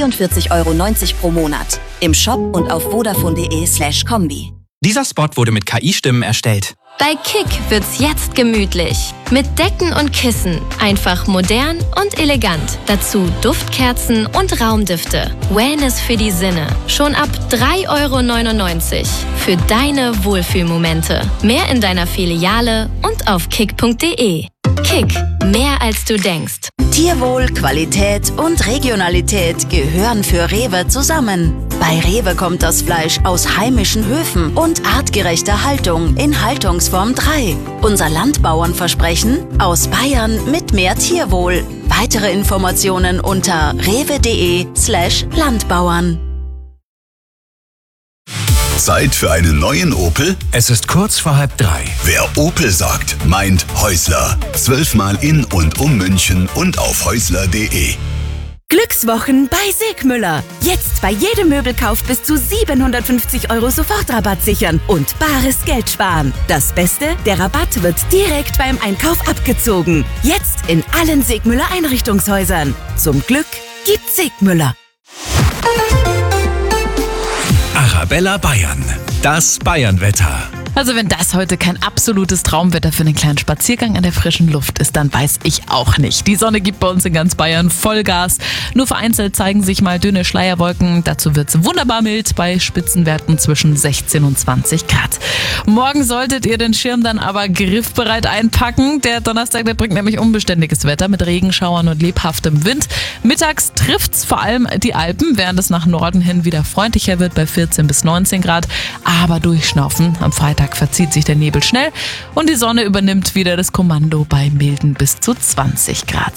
44,90 € pro Monat. Im Shop und auf vodafone.de/kombi. Dieser Spot wurde mit KI-Stimmen erstellt. Bei Kick wird's jetzt gemütlich. Mit Decken und Kissen. Einfach modern und elegant. Dazu Duftkerzen und Raumdüfte. Wellness für die Sinne. Schon ab 3,99 € für deine Wohlfühlmomente. Mehr in deiner Filiale und auf kick.de. Kick, mehr als du denkst. Tierwohl, Qualität und Regionalität gehören für Rewe zusammen. Bei Rewe kommt das Fleisch aus heimischen Höfen und artgerechter Haltung in Haltungsform 3. Unser Landbauernversprechen: aus Bayern mit mehr Tierwohl. Weitere Informationen unter rewe.de/Landbauern. Zeit für einen neuen Opel? Es ist kurz vor 2:30. Wer Opel sagt, meint Häusler. 12-mal in und um München und auf häusler.de. Glückswochen bei Sigmüller. Jetzt bei jedem Möbelkauf bis zu 750 € Sofortrabatt sichern und bares Geld sparen. Das Beste, der Rabatt wird direkt beim Einkauf abgezogen. Jetzt in allen Sigmüller Einrichtungshäusern. Zum Glück gibt's Sigmüller. Arabella Bayern. Das Bayernwetter. Also wenn das heute kein absolutes Traumwetter für einen kleinen Spaziergang an der frischen Luft ist, dann weiß ich auch nicht. Die Sonne gibt bei uns in ganz Bayern Vollgas. Nur vereinzelt zeigen sich mal dünne Schleierwolken. Dazu wird es wunderbar mild bei Spitzenwerten zwischen 16 und 20 Grad. Morgen solltet ihr den Schirm dann aber griffbereit einpacken. Der Donnerstag, der bringt nämlich unbeständiges Wetter mit Regenschauern und lebhaftem Wind. Mittags trifft's vor allem die Alpen, während es nach Norden hin wieder freundlicher wird bei 14 bis 19 Grad. Aber durchschnaufen. Am Freitag verzieht sich der Nebel schnell und die Sonne übernimmt wieder das Kommando bei milden bis zu 20 Grad.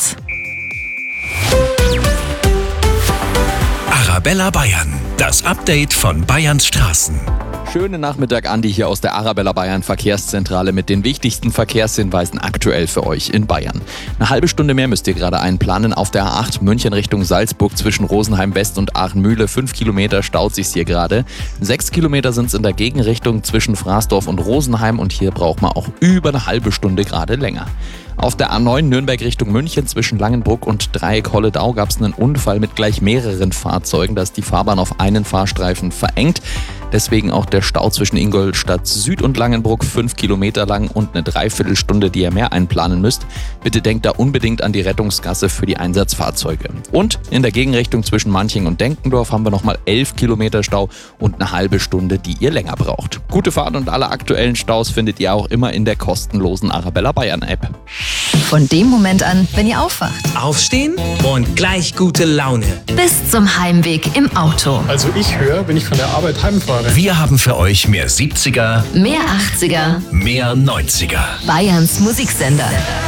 Arabella Bayern. Das Update von Bayerns Straßen. Schönen Nachmittag, Andi hier aus der Arabella Bayern Verkehrszentrale mit den wichtigsten Verkehrshinweisen aktuell für euch in Bayern. Eine halbe Stunde mehr müsst ihr gerade einplanen. Auf der A8 München Richtung Salzburg zwischen Rosenheim West und Aachen-Mühle. 5 Kilometer staut sich's hier gerade. 6 Kilometer sind's in der Gegenrichtung zwischen Fraßdorf und Rosenheim und hier braucht man auch über eine halbe Stunde gerade länger. Auf der A9 Nürnberg Richtung München zwischen Langenbruck und Dreieck Holledau gab es einen Unfall mit gleich mehreren Fahrzeugen. Da ist die Fahrbahn auf einen Fahrstreifen verengt. Deswegen auch der Stau zwischen Ingolstadt Süd und Langenbruck 5 Kilometer lang und eine Dreiviertelstunde, die ihr mehr einplanen müsst. Bitte denkt da unbedingt an die Rettungsgasse für die Einsatzfahrzeuge. Und in der Gegenrichtung zwischen Manching und Denkendorf haben wir nochmal 11 Kilometer Stau und eine halbe Stunde, die ihr länger braucht. Gute Fahrt und alle aktuellen Staus findet ihr auch immer in der kostenlosen Arabella Bayern App. Von dem Moment an, wenn ihr aufwacht. Aufstehen und gleich gute Laune. Bis zum Heimweg im Auto. Also ich höre, wenn ich von der Arbeit heimfahre. Wir haben für euch mehr 70er, Mehr 80er, mehr 90er. Bayerns Musiksender.